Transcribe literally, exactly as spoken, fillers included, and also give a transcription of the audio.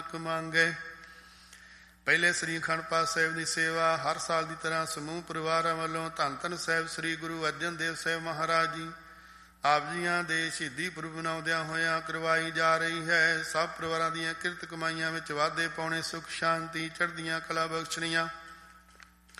ਨਾਨਕ ਮੰਗੈ। ਪਹਿਲੇ ਸ੍ਰੀ ਅਖੰਡ ਪਾਠ ਸਾਹਿਬ ਦੀ ਸੇਵਾ ਹਰ ਸਾਲ ਦੀ ਤਰ੍ਹਾਂ ਸਮੂਹ ਪਰਿਵਾਰਾਂ ਵੱਲੋਂ ਧੰਨ ਧੰਨ ਸਾਹਿਬ ਸ੍ਰੀ ਗੁਰੂ ਅਰਜਨ ਦੇਵ ਸਾਹਿਬ ਮਹਾਰਾਜ ਜੀ ਆਪ ਜੀਆਂ ਦੇ ਸ਼ਹੀਦੀ ਪੁਰਬ ਮਨਾਉਂਦਿਆਂ ਹੋਇਆਂ ਕਰਵਾਈ ਜਾ ਰਹੀ ਹੈ। ਸਭ ਪਰਿਵਾਰਾਂ ਦੀਆਂ ਕਿਰਤ ਕਮਾਈਆਂ ਵਿੱਚ ਵਾਧੇ ਪਾਉਣੇ, ਸੁਖ ਸ਼ਾਂਤੀ ਚੜ੍ਹਦੀਆਂ ਕਲਾ ਬਖਸ਼ਣੀਆਂ,